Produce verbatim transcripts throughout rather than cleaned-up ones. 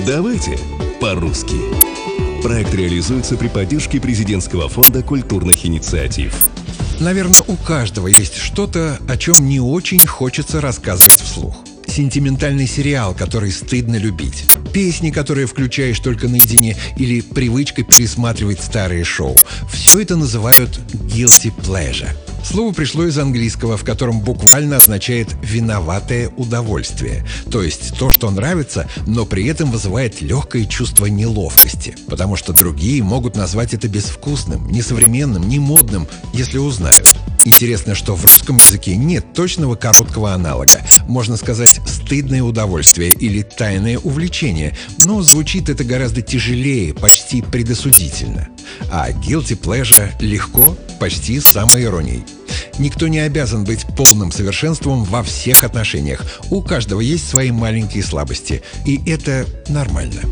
Давайте по-русски. Проект реализуется при поддержке Президентского фонда культурных инициатив. Наверное, у каждого есть что-то, о чем не очень хочется рассказывать вслух. Сентиментальный сериал, который стыдно любить. Песни, которые включаешь только наедине, или привычка пересматривать старые шоу. Все это называют guilty pleasure. Слово пришло из английского, в котором буквально означает «виноватое удовольствие». То есть то, что нравится, но при этом вызывает легкое чувство неловкости. Потому что другие могут назвать это безвкусным, несовременным, немодным, если узнают. Интересно, что в русском языке нет точного короткого аналога. Можно сказать «стыдное удовольствие» или «тайное увлечение», но звучит это гораздо тяжелее, почти предосудительно. А guilty pleasure легко, почти с самоиронией. Никто не обязан быть полным совершенством во всех отношениях. У каждого есть свои маленькие слабости, и это нормально.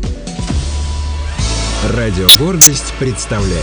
Радио «Гордость» представляет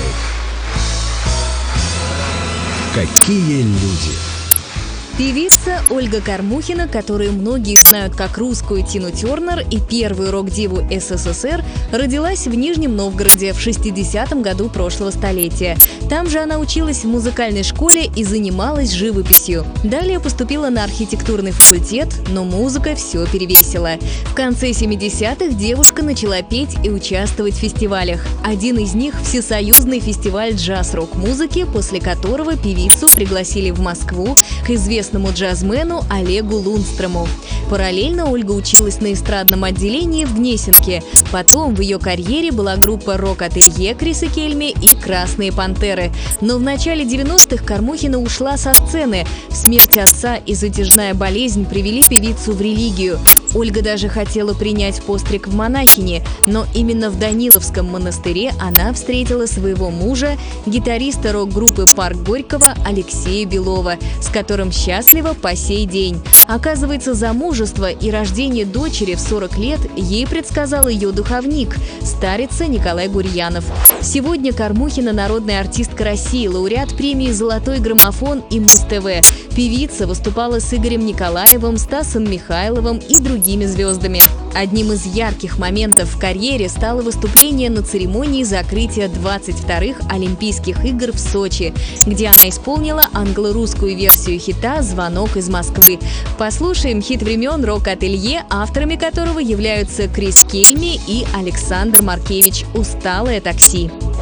«Какие люди». Певица Ольга Кормухина, которую многие знают как русскую Тину Тернер и первую рок-диву СССР, родилась в Нижнем Новгороде в шестидесятом году прошлого столетия. Там же она училась в музыкальной школе и занималась живописью. Далее поступила на архитектурный факультет, но музыка все перевесила. В конце семидесятых девушка начала петь и участвовать в фестивалях. Один из них – всесоюзный фестиваль джаз-рок-музыки, после которого певицу пригласили в Москву к известному джазмену Олегу Лунстрому. Параллельно Ольга училась на эстрадном отделении в Гнесинке. Потом в ее карьере была группа «Рок-ателье» Криса Кельми и «Красные пантеры». Но в начале девяностых Кормухина ушла со сцены. Смерть отца и затяжная болезнь привели певицу в религию. Ольга даже хотела принять постриг в монахини, но именно в Даниловском монастыре она встретила своего мужа, гитариста рок-группы «Парк Горького» Алексея Белова, с которым счастлива по сей день. Оказывается, замужество и рождение дочери в сорок лет ей предсказал ее духовник, старица Николай Гурьянов. Сегодня Кормухина – народная артистка России, лауреат премии «Золотой граммофон» и Муз-ТВ. Певица выступала с Игорем Николаевым, Стасом Михайловым и другими звездами. Одним из ярких моментов в карьере стало выступление на церемонии закрытия двадцать вторых Олимпийских игр в Сочи, где она исполнила англо-русскую версию хита «Звонок из Москвы». Послушаем хит времен «Рок-ателье», авторами которого являются Крис Кельми и Александр Маркевич «Усталое такси».